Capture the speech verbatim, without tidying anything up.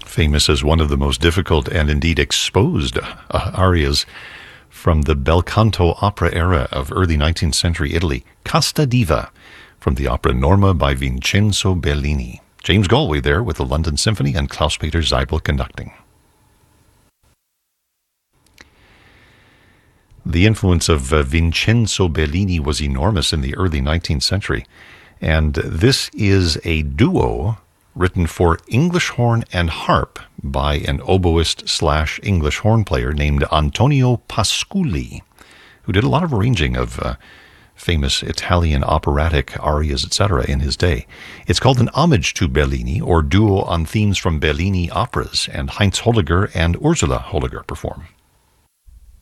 famous as one of the most difficult and indeed exposed uh, arias from the bel canto opera era of early nineteenth century Italy, Casta Diva, from the opera Norma by Vincenzo Bellini. James Galway there with the London Symphony and Klaus-Peter Zeibel conducting. The influence of uh, Vincenzo Bellini was enormous in the early nineteenth century, and this is a duo written for English horn and harp by an oboist slash English horn player named Antonio Pasculi, who did a lot of arranging of uh, famous Italian operatic arias, et cetera in his day. It's called an homage to Bellini, or duo on themes from Bellini operas, and Heinz Holliger and Ursula Holliger perform.